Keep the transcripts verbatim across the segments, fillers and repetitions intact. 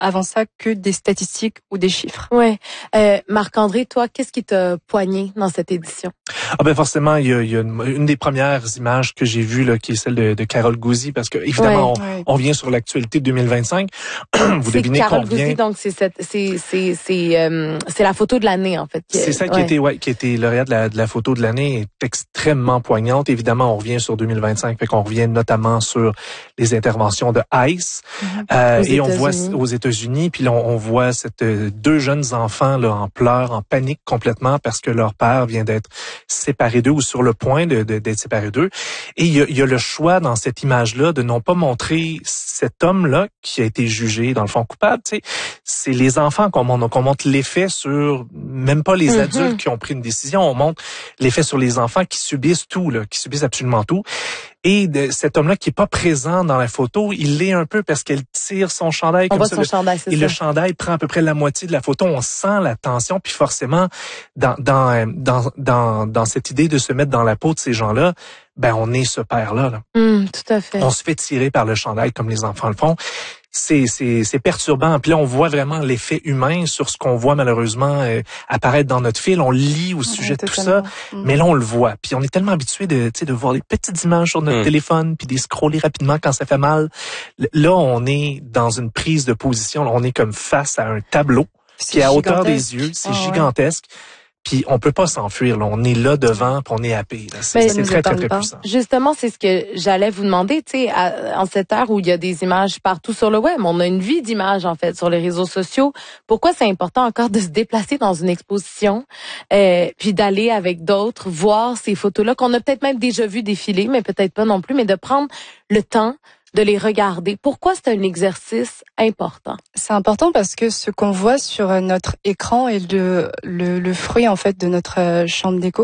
avant ça que des statistiques ou des chiffres. Ouais. Euh, Marc-André, toi, qu'est-ce qui t'a poigné dans cette édition? Ah ben forcément, il y a, il y a une, une des premières images que j'ai vues là, qui est celle de, de Carole Guzzi, parce que évidemment, ouais, on, ouais. on vient sur l'actualité de deux mille vingt-cinq. Vous devinez Carole combien. Guzzi, donc c'est cette, c'est c'est c'est euh, c'est la photo de l'année en fait. C'est ça qui ouais. était ouais, qui était lauréate de la, de la photo de l'année, est extrêmement poignante. Évidemment, on revient sur deux mille vingt-cinq, fait qu'on revient notamment sur les interventions de ICE mm-hmm. euh, et on voit aux États-Unis, puis là, on, on voit cette deux jeunes enfants là en pleurs, en panique complètement parce que leur père vient d'être séparé d'eux ou sur le point de, de, d'être séparé d'eux. Et il y a, il y a le choix dans cette image-là de non pas montrer cet homme-là qui a été jugé dans le fond coupable. Tu sais, c'est les enfants qu'on montre, qu'on montre l'effet sur même pas les mm-hmm. adultes qui ont pris une décision. On montre l'effet sur les enfants qui subissent tout, là, qui subissent absolument tout. Et de cet homme-là qui est pas présent dans la photo, il l'est un peu parce qu'elle tire son chandail on comme voit ça. Son le, chandail, c'est et ça. le chandail prend à peu près la moitié de la photo. On sent la tension, puis forcément, dans dans dans dans, dans cette idée de se mettre dans la peau de ces gens-là, ben on est ce père-là. Là. Mm, tout à fait. On se fait tirer par le chandail comme les enfants le font. C'est c'est c'est perturbant. Puis là, on voit vraiment l'effet humain sur ce qu'on voit malheureusement euh, apparaître dans notre fil. On lit au sujet ouais, de tout ça, mmh. mais là on le voit. Puis on est tellement habitué de tu sais de voir les petites images sur notre mmh. téléphone puis de les scroller rapidement quand ça fait mal. Là, on est dans une prise de position. On est comme face à un tableau qui est à hauteur des yeux. C'est oh, gigantesque. Ouais. Puis on peut pas s'enfuir, là. On est là devant, puis on est happé. Là. C'est, c'est très, très, très pas. puissant. Justement, c'est ce que j'allais vous demander, tu sais, en cette ère où il y a des images partout sur le web, on a une vie d'images, en fait, sur les réseaux sociaux. Pourquoi c'est important encore de se déplacer dans une exposition, euh, puis d'aller avec d'autres, voir ces photos-là qu'on a peut-être même déjà vu défiler, mais peut-être pas non plus, mais de prendre le temps de les regarder. Pourquoi c'est un exercice important? C'est important parce que ce qu'on voit sur notre écran est le, le, le fruit en fait de notre chambre d'écho.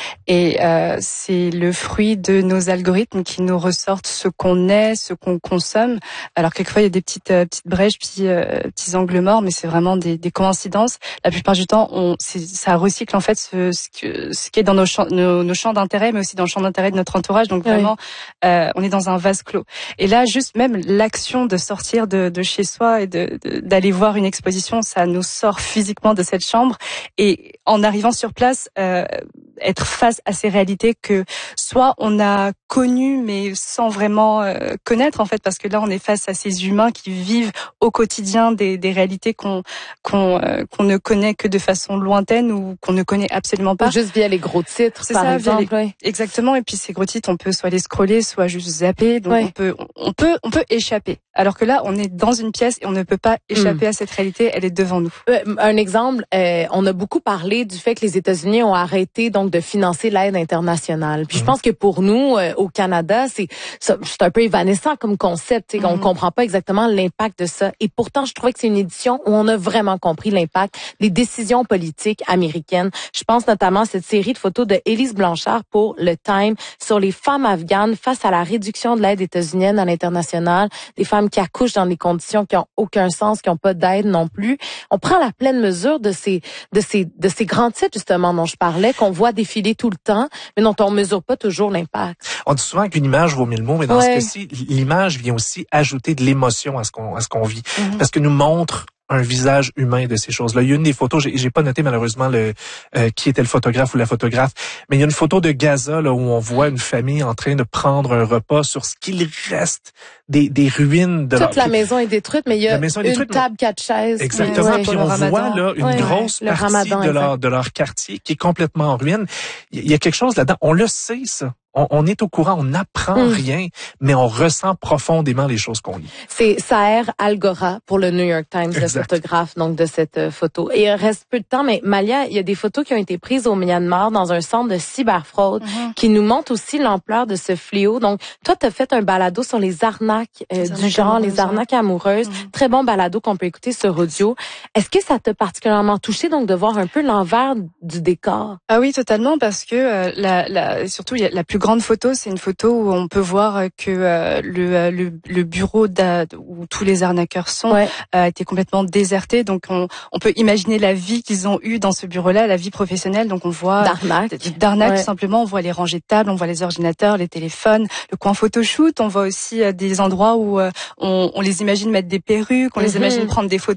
Et euh, c'est le fruit de nos algorithmes qui nous ressortent ce qu'on est, ce qu'on consomme. Alors quelquefois il y a des petites euh, petites brèches, petits euh, petits angles morts, mais c'est vraiment des, des coïncidences. La plupart du temps, on c'est, ça recycle en fait ce, ce, que, ce qui est dans nos champs, nos, nos champs d'intérêt, mais aussi dans le champ d'intérêt de notre entourage. Donc vraiment, oui. euh, on est dans un vase clos. Et là, juste même l'action de sortir de, de chez soi et de, de, d'aller voir une exposition, ça nous sort physiquement de cette chambre. Et en arrivant sur place, euh, être face à ces réalités que soit on a connues mais sans vraiment euh, connaître en fait, parce que là on est face à ces humains qui vivent au quotidien des, des réalités qu'on qu'on euh, qu'on ne connaît que de façon lointaine ou qu'on ne connaît absolument pas. Ou juste via les gros titres, c'est par ça, exemple. Les... Exactement. Et puis ces gros titres, on peut soit les scroller, soit juste zapper. Donc ouais. on peut on peut on peut échapper. Alors que là, on est dans une pièce et on ne peut pas échapper mmh. à cette réalité. Elle est devant nous. Euh, un exemple, euh, on a beaucoup parlé du fait que les États-Unis ont arrêté donc de financer l'aide internationale. Puis mmh. je pense que pour nous, euh, au Canada, c'est c'est un peu évanescent comme concept. Mmh. On comprend pas exactement l'impact de ça. Et pourtant, je trouvais que c'est une édition où on a vraiment compris l'impact des décisions politiques américaines. Je pense notamment à cette série de photos de Élise Blanchard pour le Time sur les femmes afghanes face à la réduction de l'aide états-unienne à l'international, des femmes qui accouchent dans des conditions qui ont aucun sens, qui n'ont pas d'aide non plus. On prend la pleine mesure de ces de ces de ces grands titres justement dont je parlais, qu'on voit défiler tout le temps, mais dont on mesure pas toujours l'impact. On dit souvent qu'une image vaut mille mots, mais dans ouais. ce cas-ci, l'image vient aussi ajouter de l'émotion à ce qu'on à ce qu'on vit, mm-hmm. parce que nous montre un visage humain de ces choses-là. Il y a une des photos, j'ai, j'ai pas noté malheureusement le euh, qui était le photographe ou la photographe, mais il y a une photo de Gaza là où on voit une famille en train de prendre un repas sur ce qu'il reste des des ruines de toute leur... la maison est détruite, mais il y a une détruite, table, mais... quatre chaises. Exactement. Ouais, puis on voit là une ouais, grosse ouais, partie Ramadan, de leur de leur quartier qui est complètement en ruine. Il y a quelque chose là-dedans. On le sait ça. On, on est au courant, on n'apprend mmh. rien, mais on ressent profondément les choses qu'on lit. C'est Saher Algora pour le New York Times, exact. Le photographe donc de cette euh, photo. Et il reste peu de temps, mais Malia, il y a des photos qui ont été prises au Myanmar dans un centre de cyberfraude mmh. qui nous montrent aussi l'ampleur de ce fléau. Donc, toi, tu as fait un balado sur les arnaques euh, les du genre, les arnaques amoureuses. Mmh. Très bon balado qu'on peut écouter sur audio. Est-ce que ça t'a particulièrement touché donc de voir un peu l'envers du décor? Ah oui, totalement, parce que euh, la, la, surtout il y a la plus grande grande photo, c'est une photo où on peut voir que euh, le, le, le bureau où tous les arnaqueurs sont ouais. a été complètement déserté. Donc on, on peut imaginer la vie qu'ils ont eue dans ce bureau-là, la vie professionnelle. Donc on voit d'arnaque, d'arnaque ouais. tout simplement. On voit les rangées de tables, on voit les ordinateurs, les téléphones, le coin photoshoot. On voit aussi euh, des endroits où euh, on, on les imagine mettre des perruques, on mm-hmm. les imagine prendre des photos.